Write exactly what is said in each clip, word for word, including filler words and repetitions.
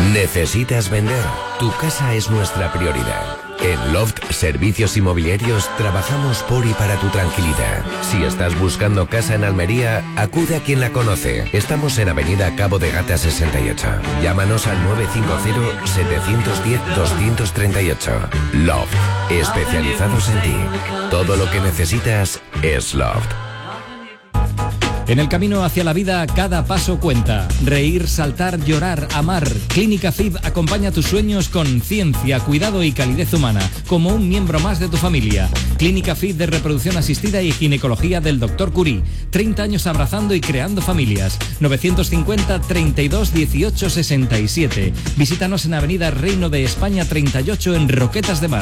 ¿Necesitas vender? Tu casa es nuestra prioridad. En Loft Servicios Inmobiliarios trabajamos por y para tu tranquilidad. Si estás buscando casa en Almería, acude a quien la conoce. Estamos en Avenida Cabo de Gata sesenta y ocho. Llámanos al nueve cinco cero, siete uno cero, dos tres ocho. Loft, especializados en ti. Todo lo que necesitas es Loft. En el camino hacia la vida, cada paso cuenta. Reír, saltar, llorar, amar. Clínica F I B acompaña tus sueños con ciencia, cuidado y calidez humana, como un miembro más de tu familia. Clínica F I B de reproducción asistida y ginecología del doctor Curie. treinta años abrazando y creando familias. novecientos cincuenta, treinta y dos, dieciocho, sesenta y siete. Visítanos en Avenida Reino de España treinta y ocho en Roquetas de Mar.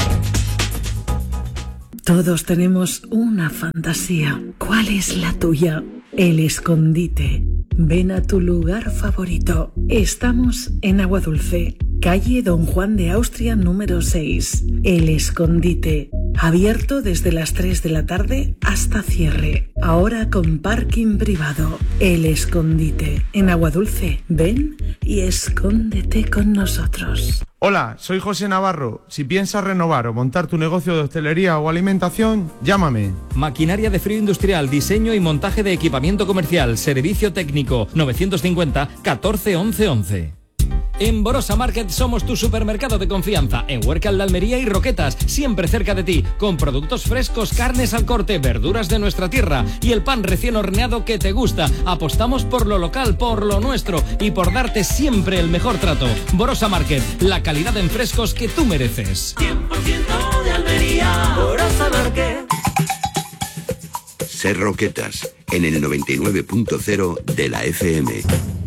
Todos tenemos una fantasía. ¿Cuál es la tuya? El escondite. Ven a tu lugar favorito. Estamos en Aguadulce, calle Don Juan de Austria número seis. El escondite. Abierto desde las tres de la tarde hasta cierre. Ahora con parking privado. El escondite. En Aguadulce. Ven y escóndete con nosotros. Hola, soy José Navarro. Si piensas renovar o montar tu negocio de hostelería o alimentación, llámame. Maquinaria de frío industrial, diseño y montaje de equipamiento comercial, servicio técnico, novecientos cincuenta, catorce, once, once. En Borosa Market somos tu supermercado de confianza, en Huércal de Almería y Roquetas, siempre cerca de ti, con productos frescos, carnes al corte, verduras de nuestra tierra y el pan recién horneado que te gusta. Apostamos por lo local, por lo nuestro y por darte siempre el mejor trato. Borosa Market, la calidad en frescos que tú mereces. cien por ciento de Almería, Borosa Market. Ser Roquetas, en el noventa y nueve punto cero de la F M.